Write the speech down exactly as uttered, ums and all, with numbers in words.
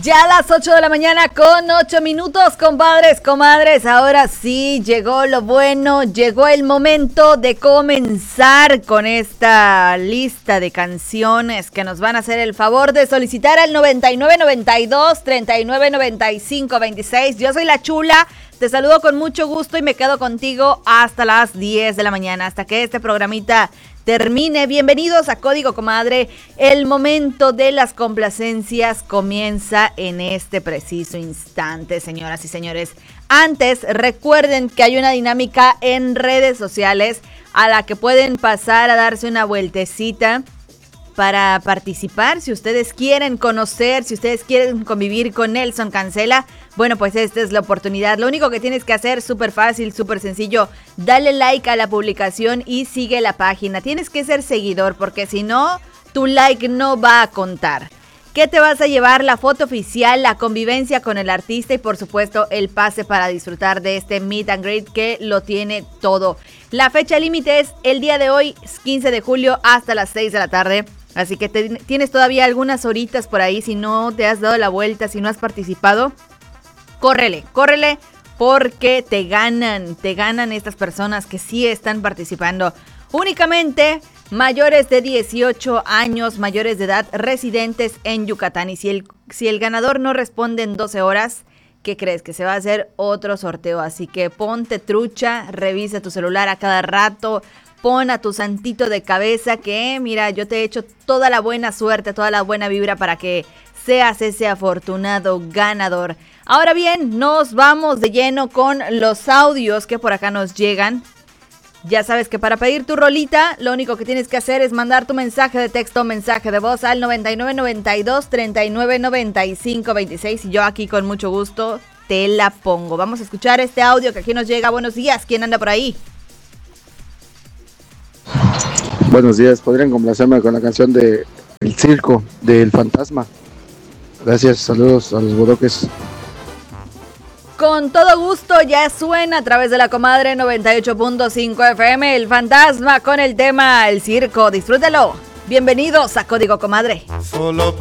Ya a las ocho de la mañana con ocho minutos, compadres, comadres. Ahora sí, llegó lo bueno, llegó el momento de comenzar con esta lista de canciones que nos van a hacer el favor de solicitar al noventa y nueve noventa y dos treinta y nueve noventa y cinco veintiséis. Yo soy la Chula, te saludo con mucho gusto y me quedo contigo hasta las diez de la mañana, hasta que este programita termine. Bienvenidos a Código Comadre. El momento de las complacencias comienza en este preciso instante, señoras y señores. Antes, recuerden que hay una dinámica en redes sociales a la que pueden pasar a darse una vueltecita para participar. Si ustedes quieren conocer, si ustedes quieren convivir con Nelson Cancela, bueno, pues esta es la oportunidad. Lo único que tienes que hacer, súper fácil, súper sencillo, dale like a la publicación y sigue la página. Tienes que ser seguidor porque si no, tu like no va a contar. ¿Qué te vas a llevar? La foto oficial, la convivencia con el artista y por supuesto el pase para disfrutar de este meet and greet que lo tiene todo. La fecha límite es el día de hoy, quince de julio, hasta las seis de la tarde. Así que te, tienes todavía algunas horitas por ahí. Si no te has dado la vuelta, si no has participado, córrele, córrele porque te ganan, te ganan estas personas que sí están participando. Únicamente mayores de dieciocho años, mayores de edad, residentes en Yucatán. Y si el, si el ganador no responde en doce horas, ¿qué crees? Que se va a hacer otro sorteo. Así que ponte trucha, revisa tu celular a cada rato. Pon a tu santito de cabeza que, mira, yo te he hecho toda la buena suerte, toda la buena vibra para que seas ese afortunado ganador. Ahora bien, nos vamos de lleno con los audios que por acá nos llegan. Ya sabes que para pedir tu rolita, lo único que tienes que hacer es mandar tu mensaje de texto o mensaje de voz al noventa y nueve noventa y dos treinta y nueve noventa y cinco veintiséis y yo aquí con mucho gusto te la pongo. Vamos a escuchar este audio que aquí nos llega. Buenos días, ¿quién anda por ahí? Buenos días, ¿podrían complacerme con la canción de El Circo, del Fantasma? Gracias, saludos a los bodoques. Con todo gusto, ya suena a través de la Comadre noventa y ocho punto cinco F M, El Fantasma con el tema El Circo, disfrútalo. Bienvenidos a Código Comadre. Solo